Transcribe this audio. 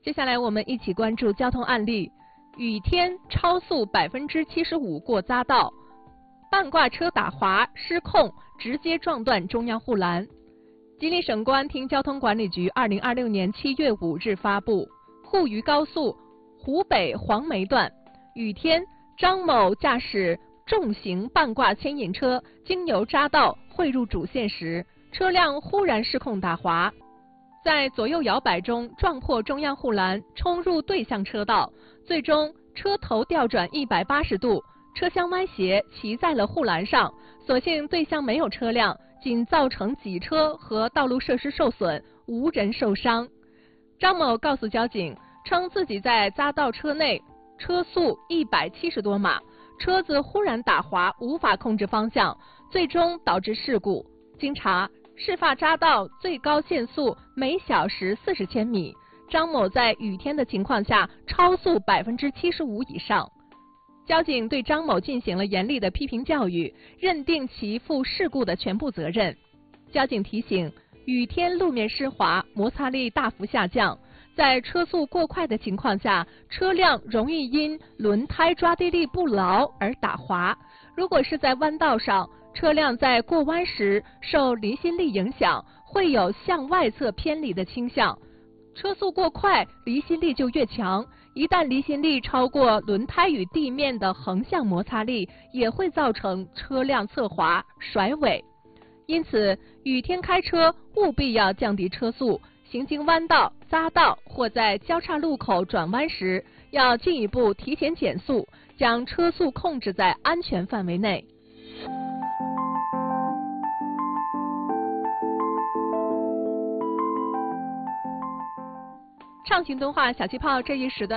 接下来我们一起关注交通案例：雨天超速75%过匝道，半挂车打滑失控，直接撞断中央护栏。吉林省公安厅交通管理局2026年7月5日发布，沪渝高速湖北黄梅段，雨天张某驾驶重型半挂牵引车经由匝道汇入主线时，车辆忽然失控打滑，在左右摇摆中撞破中央护栏，冲入对向车道，最终车头调转180度，车厢歪斜骑在了护栏上，所幸对向没有车辆，仅造成挤车和道路设施受损，无人受伤。张某告诉交警，称自己在匝道车内，车速170多码，车子忽然打滑，无法控制方向，最终导致事故。经查，事发匝道最高限速每小时40千米，张某在雨天的情况下超速75%以上。交警对张某进行了严厉的批评教育，认定其负事故的全部责任。交警提醒，雨天路面湿滑，摩擦力大幅下降，在车速过快的情况下，车辆容易因轮胎抓地力不牢而打滑。如果是在弯道上，车辆在过弯时受离心力影响，会有向外侧偏离的倾向。车速过快，离心力就越强，一旦离心力超过轮胎与地面的横向摩擦力，也会造成车辆侧滑、甩尾。因此，雨天开车务必要降低车速，行经弯道、匝道或在交叉路口转弯时，要进一步提前减速，将车速控制在安全范围内。畅行动画小气泡这一时段。